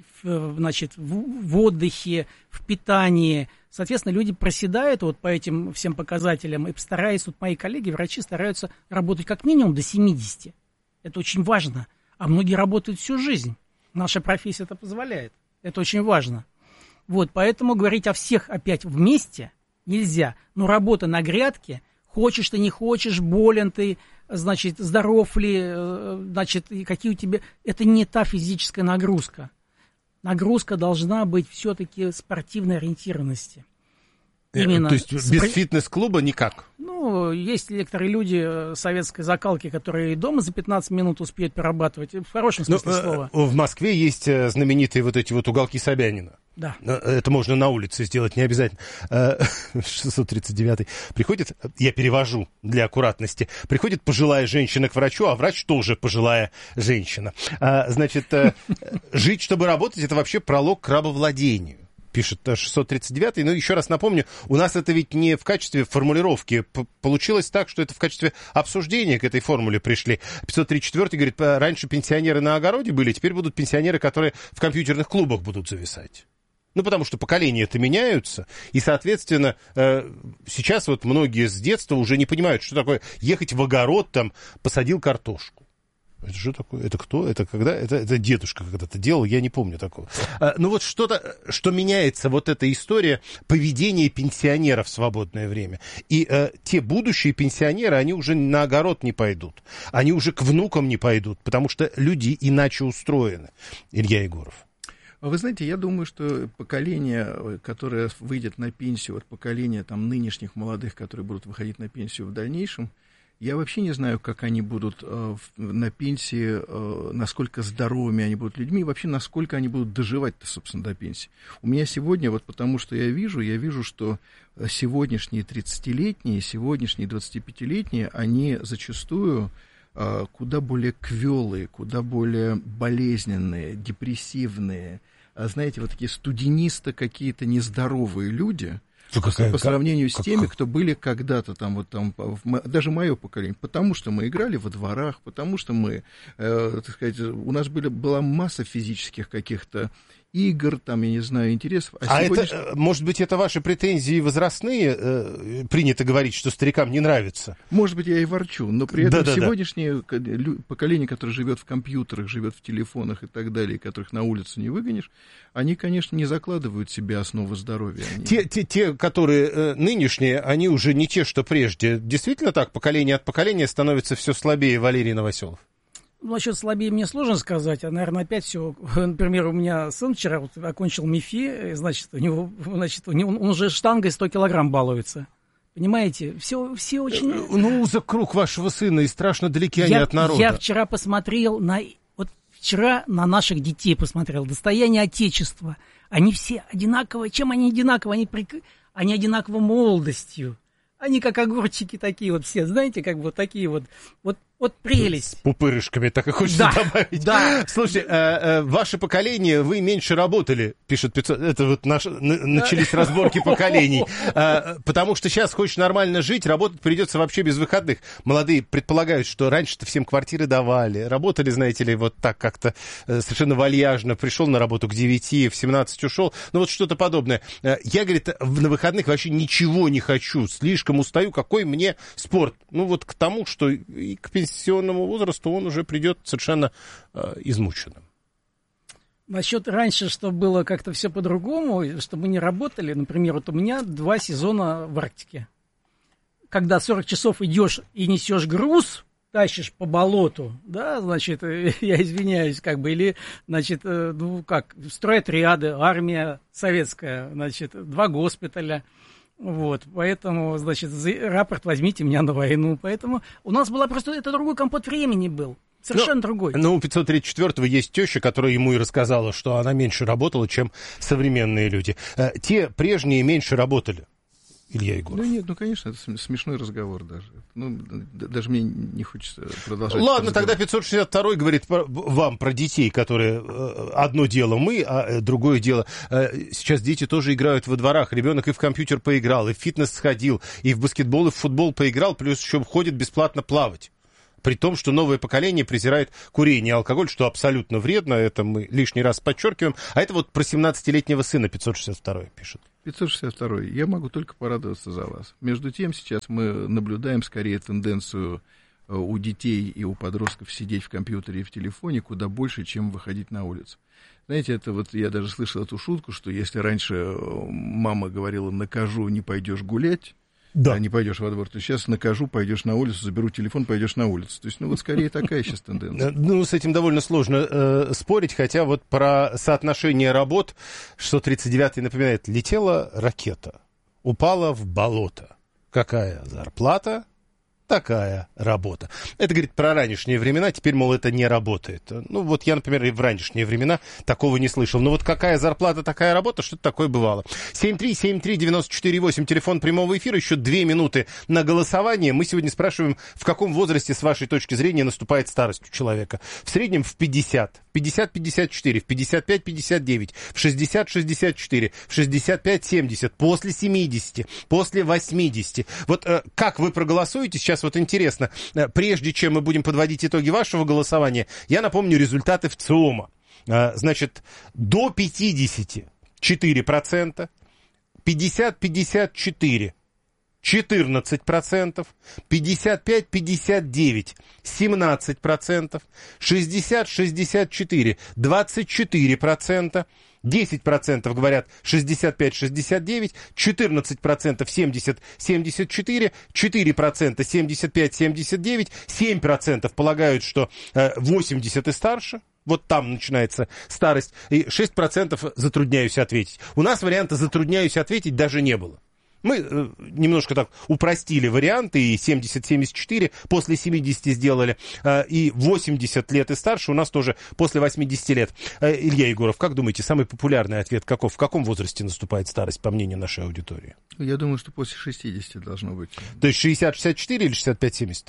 в отдыхе, в питании. Соответственно, люди проседают вот по этим всем показателям и стараются, мои коллеги, врачи, стараются работать как минимум до 70. Это очень важно. А многие работают всю жизнь. Наша профессия это позволяет. Это очень важно. Вот, поэтому говорить о всех опять вместе нельзя. Но работа на грядке, хочешь ты, не хочешь, болен ты, значит, здоров ли, значит, какие у тебя... Это не та физическая нагрузка. Нагрузка должна быть все-таки спортивной ориентированности. Именно. То есть без фитнес-клуба никак? Есть некоторые люди советской закалки, которые дома за 15 минут успеют перерабатывать, в хорошем смысле слова. В Москве есть знаменитые вот эти вот уголки Собянина. Да. Это можно на улице сделать, не обязательно. 639-й. Приходит, я перевожу для аккуратности, приходит пожилая женщина к врачу, а врач тоже пожилая женщина. Значит, жить, чтобы работать, это вообще пролог к рабовладению. Пишет 639-й. Но еще раз напомню, у нас это ведь не в качестве формулировки. Получилось так, что это в качестве обсуждения к этой формуле пришли. 534-й говорит, раньше пенсионеры на огороде были, теперь будут пенсионеры, которые в компьютерных клубах будут зависать. Потому что поколения-то меняются, и, соответственно, сейчас вот многие с детства уже не понимают, что такое ехать в огород, там, посадил картошку. Это что такое? Это кто? Это когда? Это дедушка когда-то делал, я не помню такого. Вот что-то, что меняется, вот эта история поведения пенсионеров в свободное время. И те будущие пенсионеры, они уже на огород не пойдут. Они уже к внукам не пойдут, потому что люди иначе устроены. Илья Егоров. Вы знаете, я думаю, что поколение, которое выйдет на пенсию, вот поколение там нынешних молодых, которые будут выходить на пенсию в дальнейшем, я вообще не знаю, как они будут на пенсии, насколько здоровыми они будут людьми, и вообще, насколько они будут доживать-то, собственно, до пенсии. У меня сегодня, вот потому что я вижу, что сегодняшние 30-летние, сегодняшние 25-летние, они зачастую куда более квелые, куда более болезненные, депрессивные, знаете, вот такие студенисто какие-то нездоровые люди, по сравнению с теми, кто были когда-то там, даже мое поколение, потому что мы играли во дворах, потому что мы, так сказать, у нас была масса физических каких-то игр, там, я не знаю, интересов. Это, может быть, это ваши претензии возрастные? Принято говорить, что старикам не нравится. Может быть, я и ворчу, но при этом сегодняшнее поколение, которое живет в компьютерах, живет в телефонах и так далее, которых на улицу не выгонишь, они, конечно, не закладывают себе основы здоровья. Те, которые нынешние, они уже не те, что прежде. Действительно так, поколение от поколения становится все слабее, Валерий Новоселов? Насчет слабее мне сложно сказать, наверное, опять все. Например, у меня сын вчера окончил МИФИ, он уже штангой 100 килограмм балуется. Понимаете, все очень... Узок круг вашего сына, и страшно далеки они от народа. Я вчера посмотрел вчера на наших детей посмотрел, достояние Отечества. Они все одинаковые. Чем они одинаковы? Они одинаковы молодостью. Они как огурчики такие вот все, знаете, как вот такие вот прелесть. С пупырышками, так и хочется добавить. Да. Слушай, ваше поколение, вы меньше работали, пишет 500. Это вот начались разборки поколений. Потому что сейчас хочешь нормально жить, работать придется вообще без выходных. Молодые предполагают, что раньше-то всем квартиры давали. Работали, знаете ли, вот так как-то совершенно вальяжно. Пришел на работу к 9, в 17 ушел. Вот что-то подобное. Я, говорит, на выходных вообще ничего не хочу. Слишком устаю. Какой мне спорт? Вот к тому, что и к пенсионному возрасту он уже придет совершенно измученным. Насчет раньше, что было как-то все по-другому, что мы не работали, например, вот у меня 2 сезона в Арктике. Когда 40 часов идешь и несешь груз, тащишь по болоту, да, значит, я извиняюсь, или, значит, стройотряды, армия советская, значит, 2 госпиталя. Поэтому, значит, рапорт возьмите меня на войну. Поэтому у нас была это другой компот времени был. Совершенно другой. Ну, у 534-го есть теща, которая ему и рассказала, что она меньше работала, чем современные люди. Те прежние меньше работали. Илья Егоров. Ну нет, ну конечно, это смешной разговор даже. Ну, даже мне не хочется продолжать. Ладно, тогда 562-й говорит вам про детей, которые одно дело мы, а другое дело. Сейчас дети тоже играют во дворах. Ребенок и в компьютер поиграл, и в фитнес сходил, и в баскетбол, и в футбол поиграл, плюс еще ходит бесплатно плавать. При том, что новое поколение презирает курение и алкоголь, что абсолютно вредно, это мы лишний раз подчеркиваем. А это вот про 17-летнего сына 562-й пишет. 562-й. Я могу только порадоваться за вас. Между тем, сейчас мы наблюдаем скорее тенденцию у детей и у подростков сидеть в компьютере и в телефоне куда больше, чем выходить на улицу. Знаете, это вот я даже слышал эту шутку, что если раньше мама говорила «накажу, не пойдешь гулять», да. Не пойдешь во двор, то сейчас накажу, пойдешь на улицу, заберу телефон, пойдешь на улицу. То есть, ну, вот скорее такая сейчас тенденция. Ну, с этим довольно сложно спорить, хотя вот про соотношение работ, что 39-й напоминает, летела ракета, упала в болото. Какая зарплата? Такая работа. Это, говорит, про ранешние времена, теперь, мол, это не работает. Ну, вот я, например, и в ранешние времена такого не слышал. Но вот какая зарплата, такая работа, что-то такое бывало. 7373948, телефон прямого эфира, еще 2 минуты на голосование. Мы сегодня спрашиваем, в каком возрасте, с вашей точки зрения, наступает старость у человека. В среднем в 50, в 50-54, в 55-59, в 60-64, в 65-70, после 70, после 80. Вот как вы проголосуете сейчас? Вот интересно, прежде чем мы будем подводить итоги вашего голосования, я напомню результаты ВЦИОМа. Значит, до 50 – 4%, 50-54 – 14%, 55-59 – 17%, 60-64 – 24%, 10% говорят 65-69, 14% 70-74, 4% 75-79, 7% полагают, что 80 и старше. Вот там начинается старость. И 6% затрудняюсь ответить. У нас варианта «затрудняюсь ответить» даже не было. Мы немножко так упростили варианты, и 70-74 после 70 сделали, и 80 лет и старше у нас тоже после 80 лет. Илья Егоров, как думаете, самый популярный ответ каков? В каком возрасте наступает старость, по мнению нашей аудитории? Я думаю, что после 60 должно быть. То есть 60-64 или 65-70?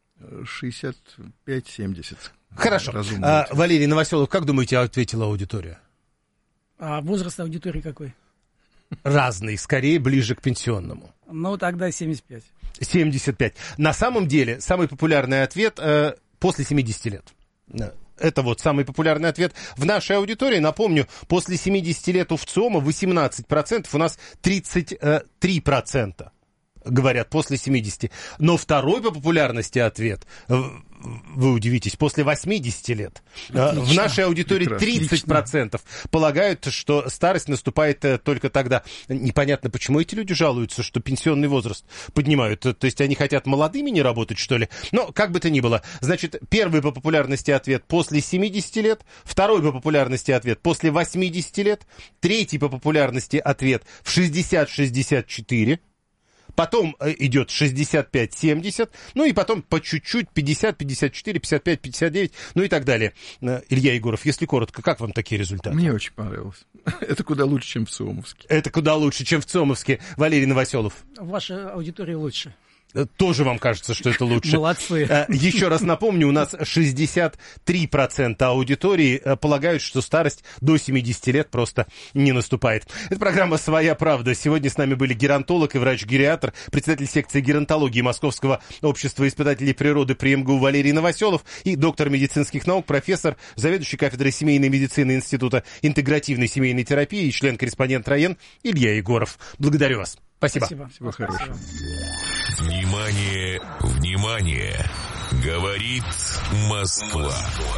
65-70. Хорошо. Валерий Новоселов, как думаете, ответила аудитория? А возраст аудитории какой? Разный, скорее ближе к пенсионному. Ну, тогда 75. 75. На самом деле, самый популярный ответ после 70 лет. Это вот самый популярный ответ в нашей аудитории. Напомню, после 70 лет у ВЦИОМа 18%, у нас 33% говорят после 70. Но второй по популярности ответ, вы удивитесь, после 80 лет. Отлично. В нашей аудитории 30% полагают, что старость наступает только тогда. Непонятно, почему эти люди жалуются, что пенсионный возраст поднимают. То есть они хотят молодыми не работать, что ли? Но как бы то ни было. Значит, первый по популярности ответ после 70 лет, второй по популярности ответ после 80 лет, третий по популярности ответ в 60-64. Потом идет 65-70, ну и потом по чуть-чуть 50, 54, 55, 59, ну и так далее. Илья Егоров, если коротко, как вам такие результаты? Мне очень понравилось. Это куда лучше, чем в ЦИОМовске. Это куда лучше, чем в ЦИОМовске. Валерий Новоселов. Ваша аудитория лучше. Тоже вам кажется, что это лучше? Молодцы. Еще раз напомню, у нас 63% аудитории полагают, что старость до 70 лет просто не наступает. Это программа «Своя правда». Сегодня с нами были геронтолог и врач-гериатр, председатель секции геронтологии Московского общества испытателей природы при МГУ Валерий Новоселов и доктор медицинских наук, профессор, заведующий кафедрой семейной медицины Института интегративной семейной терапии и член-корреспондент РАЕН Илья Егоров. Благодарю вас. Спасибо. Всего хорошего. Внимание, внимание! Говорит Москва.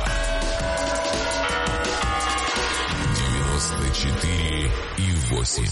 94,8.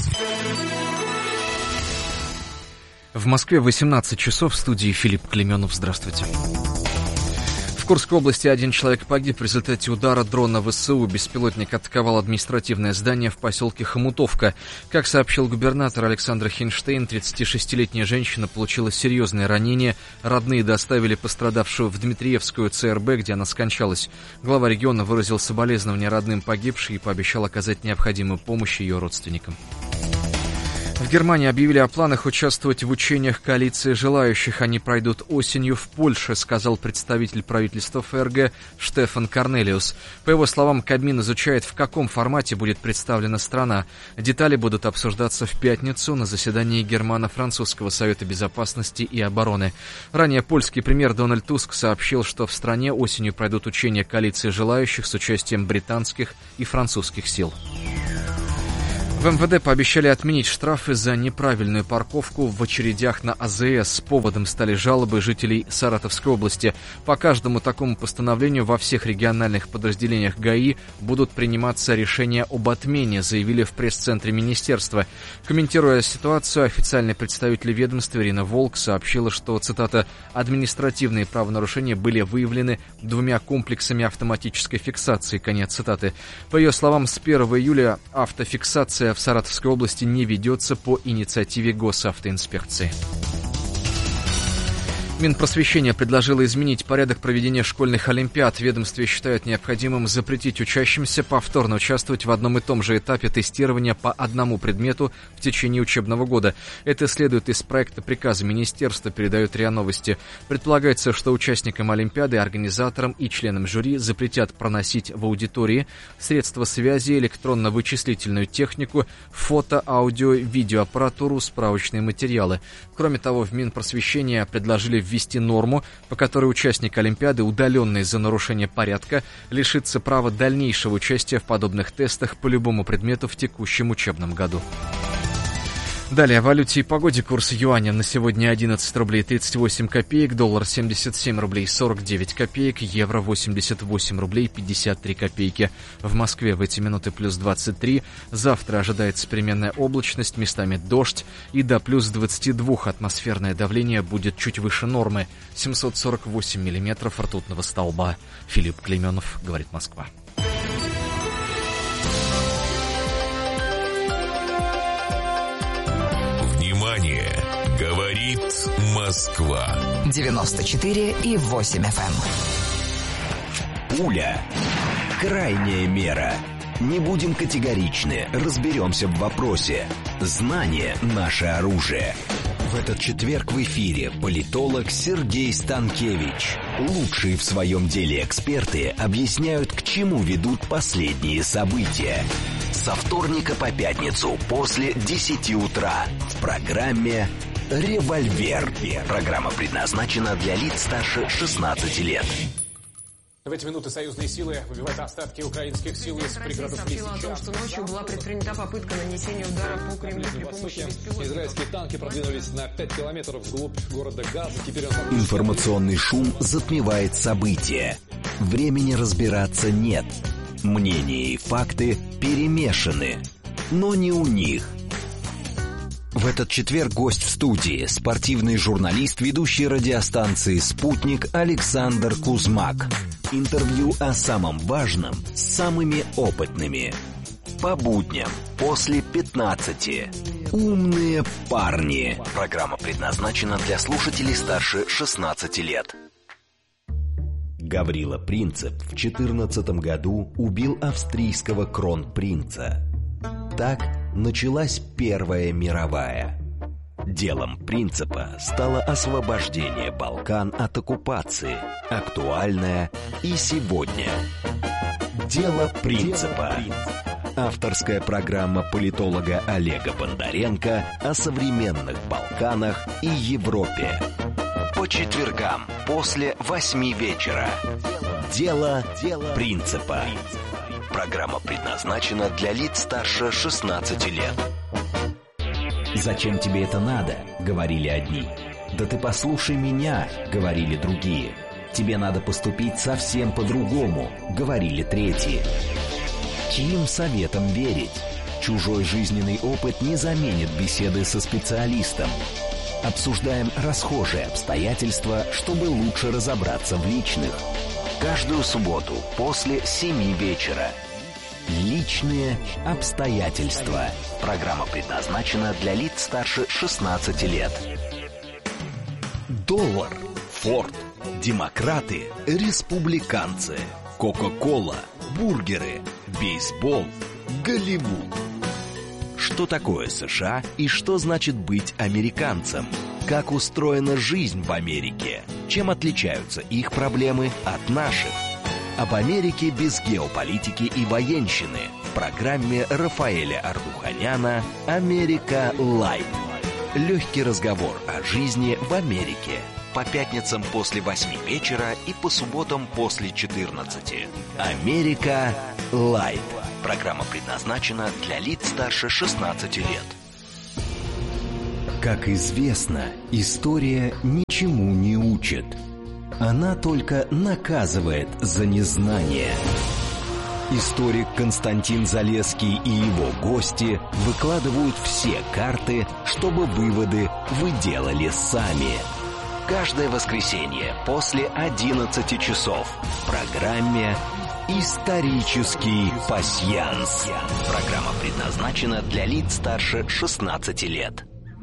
В Москве 18 часов, в студии Филипп Клеменов. Здравствуйте. В Курской области один человек погиб в результате удара дрона ВСУ. Беспилотник атаковал административное здание в поселке Хомутовка. Как сообщил губернатор Александр Хинштейн, 36-летняя женщина получила серьезные ранения. Родные доставили пострадавшую в Дмитриевскую ЦРБ, где она скончалась. Глава региона выразил соболезнования родным погибшей и пообещал оказать необходимую помощь ее родственникам. В Германии объявили о планах участвовать в учениях коалиции желающих. Они пройдут осенью в Польше, сказал представитель правительства ФРГ Штефан Корнелиус. По его словам, Кабмин изучает, в каком формате будет представлена страна. Детали будут обсуждаться в пятницу на заседании Германо-Французского совета безопасности и обороны. Ранее польский премьер Дональд Туск сообщил, что в стране осенью пройдут учения коалиции желающих с участием британских и французских сил. В МВД пообещали отменить штрафы за неправильную парковку в очередях на АЗС. Поводом стали жалобы жителей Саратовской области. По каждому такому постановлению во всех региональных подразделениях ГАИ будут приниматься решения об отмене, заявили в пресс-центре министерства. Комментируя ситуацию, официальный представитель ведомства Ирина Волк сообщила, что, цитата, «административные правонарушения были выявлены 2 комплексами автоматической фиксации», конец цитаты. По ее словам, с 1 июля автофиксация в Саратовской области не ведется по инициативе госавтоинспекции. Минпросвещение предложило изменить порядок проведения школьных олимпиад. В ведомстве считают необходимым запретить учащимся повторно участвовать в одном и том же этапе тестирования по одному предмету в течение учебного года. Это следует из проекта приказа министерства, передает РИА Новости. Предполагается, что участникам олимпиады, организаторам и членам жюри запретят проносить в аудитории средства связи, электронно-вычислительную технику, фото, аудио, видеоаппаратуру, справочные материалы. Кроме того, в Минпросвещение предложили ввести норму, по которой участник Олимпиады, удаленный за нарушение порядка, лишится права дальнейшего участия в подобных тестах по любому предмету в текущем учебном году. Далее о валюте и погоде. Курс юаня на сегодня 11 рублей 38 копеек, доллар 77 рублей 49 копеек, евро 88 рублей 53 копейки. В Москве в эти минуты плюс 23. Завтра ожидается переменная облачность, местами дождь, и до плюс 22 атмосферное давление будет чуть выше нормы. 748 миллиметров ртутного столба. Филипп Клейменов, говорит Москва. Говорит Москва. 94,8 FM. Пуля. Крайняя мера. Не будем категоричны, разберемся в вопросе. Знание – наше оружие. В этот четверг в эфире политолог Сергей Станкевич. Лучшие в своем деле эксперты объясняют, к чему ведут последние события. Со вторника по пятницу после 10 утра в программе «Револьвер». Программа предназначена для лиц старше 16 лет. В эти минуты союзные силы выбивают остатки украинских сил из пригородов Лисичанска. Россия сообщила о том, что ночью была предпринята попытка нанесения удара по Кремлю при помощи беспилотников. Израильские танки продвинулись на 5 километров вглубь города Газа. Теперь Информационный шум затмевает события. Времени разбираться нет. Мнения и факты перемешаны. Но не у них. В этот четверг гость в студии – спортивный журналист, ведущий радиостанции «Спутник» Александр Кузмак. Интервью о самом важном с самыми опытными. По будням после 15. «Умные парни». Программа предназначена для слушателей старше 16 лет. Гаврила Принцип в 2014 году убил австрийского кронпринца. Так началась Первая мировая. Делом Принципа стало освобождение Балкан от оккупации, актуальное и сегодня. Дело Принципа. Авторская программа политолога Олега Бондаренко о современных Балканах и Европе. По четвергам после 8 вечера. Дело Принципа. Программа предназначена для лиц старше 16 лет. «Зачем тебе это надо?» — говорили одни. «Да ты послушай меня!» — говорили другие. «Тебе надо поступить совсем по-другому!» — говорили третьи. Чьим советам верить? Чужой жизненный опыт не заменит беседы со специалистом. Обсуждаем расхожие обстоятельства, чтобы лучше разобраться в личных. Каждую субботу после 7 вечера. Личные обстоятельства. Программа предназначена для лиц старше 16 лет. Доллар, Форд, демократы, республиканцы, Кока-кола, бургеры, бейсбол, Голливуд. Что такое США и что значит быть американцем? Как устроена жизнь в Америке? Чем отличаются их проблемы от наших? Об Америке без геополитики и военщины в программе Рафаэля Ардуханяна «Америка Лайт». Легкий разговор о жизни в Америке. По пятницам после 8 вечера и по субботам после 14. «Америка Лайт». Программа предназначена для лиц старше 16 лет. Как известно, история ничему не учит. Она только наказывает за незнание. Историк Константин Залесский и его гости выкладывают все карты, чтобы выводы вы делали сами. Каждое воскресенье после 11 часов в программе «Исторический пасьянс». Программа предназначена для лиц старше 16 лет.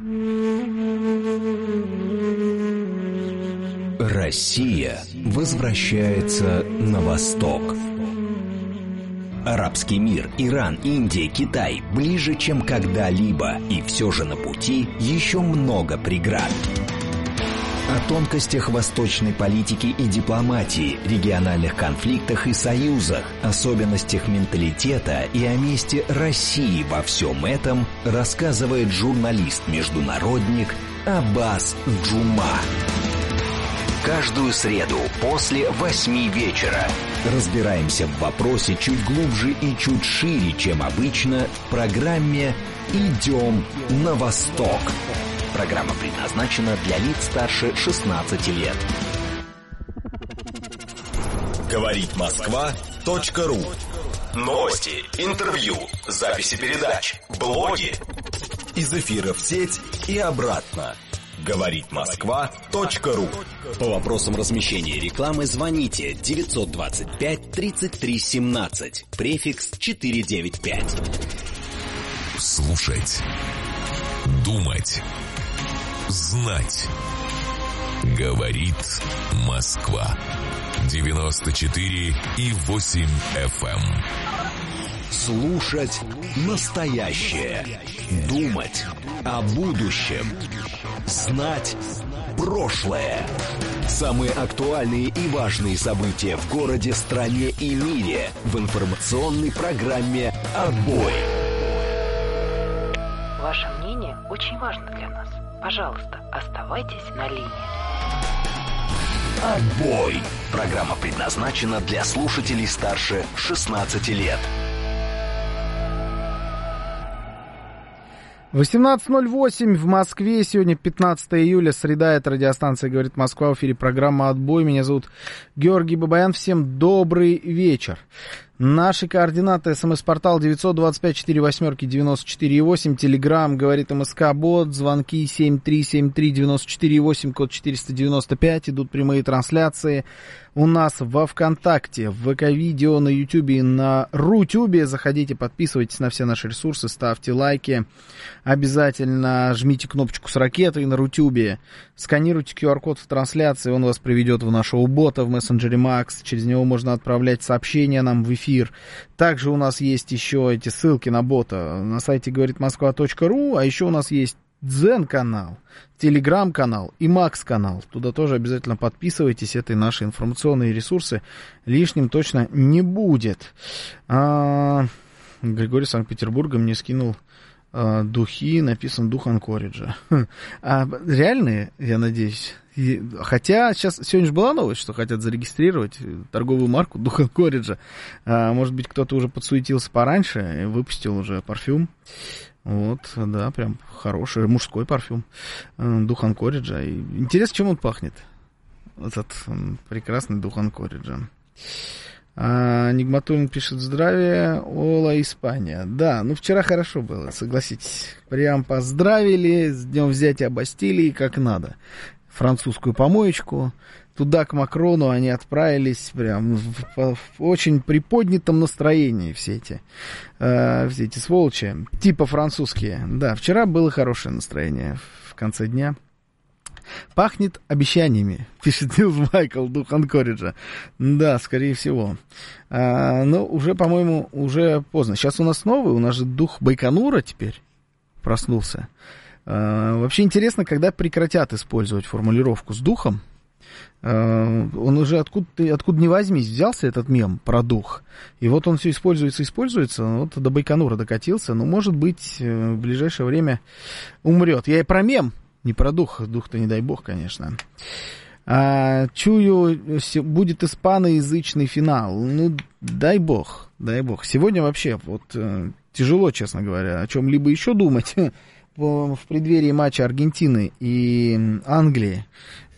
Россия возвращается на восток. Арабский мир, Иран, Индия, Китай ближе, чем когда-либо, и все же на пути еще много преград. О тонкостях восточной политики и дипломатии, региональных конфликтах и союзах, особенностях менталитета и о месте России во всем этом рассказывает журналист-международник Аббас Джума. Каждую среду после 8 вечера разбираемся в вопросе чуть глубже и чуть шире, чем обычно, в программе «Идем на восток». Программа предназначена для лиц старше 16 лет. Говорит Москва.ру. Новости, интервью, записи передач, блоги. Из эфира в сеть и обратно. Говорит Москва.ру. По вопросам размещения рекламы звоните 925 33 17, префикс 495. Слушать, думать, знать. Говорит Москва. 94,8 FM. Слушать настоящее. Думать о будущем. Знать прошлое. Самые актуальные и важные события в городе, стране и мире в информационной программе «Отбой». Ваше мнение очень важно для нас. Пожалуйста, оставайтесь на линии. «Отбой». Программа предназначена для слушателей старше 16 лет. 18:08 в Москве. Сегодня 15 июля, среда. Это радиостанция «Говорит Москва». В эфире программа «Отбой». Меня зовут Георгий Бабаян. Всем добрый вечер. Наши координаты: СМС-портал 925-48-94-8, Телеграм «Говорит МСК-бот», звонки 7373-94-8, код 495, идут прямые трансляции. У нас во ВКонтакте, в ВК-видео, на Ютубе и на Рутюбе. Заходите, подписывайтесь на все наши ресурсы, ставьте лайки. Обязательно жмите кнопочку с ракетой на Рутюбе. Сканируйте QR-код в трансляции, он вас приведет в нашего бота в мессенджере Max. Через него можно отправлять сообщения нам в эфир. Также у нас есть еще эти ссылки на бота на сайте говоритмосква.ру, а еще у нас есть Дзен-канал, Телеграм-канал и Макс-канал. Туда тоже обязательно подписывайтесь. Это и наши информационные ресурсы. Лишним точно не будет. Григорий Санкт-Петербурга мне скинул духи, написан «Дух Анкориджа». Реальные, я надеюсь. Хотя сегодня же была новость, что хотят зарегистрировать торговую марку «Дух Анкориджа». Может быть, кто-то уже подсуетился пораньше и выпустил уже парфюм. Вот, да, прям хороший мужской парфюм «Дух Анкориджа». И интересно, чем он пахнет, этот прекрасный «Дух Анкориджа». Нигматуллин пишет: здравия, Ола, Испания. Да, ну вчера хорошо было, согласитесь. Прям поздравили, с днем взятия Бастилии, как надо. французскую помоечку. Туда, к Макрону, они отправились прям в очень приподнятом настроении, все эти сволочи, типа французские. Да, вчера было хорошее настроение в конце дня. Пахнет обещаниями, пишет Нилс Майкл, дух Анкориджа. Да, скорее всего. Но уже, по-моему, уже поздно. Сейчас у нас новый, у нас же дух Байконура теперь проснулся. Вообще интересно, когда прекратят использовать формулировку с духом. Он уже откуда ни возьмись взялся, этот мем про дух. И вот он все используется, вот до Байконура докатился. Но, может быть, в ближайшее время умрет. Я и про мем, не про дух. Дух-то не дай бог, конечно. Чую, будет испаноязычный финал. Ну, дай бог. Сегодня вообще вот тяжело, честно говоря, о чем-либо еще думать в преддверии матча Аргентины и Англии.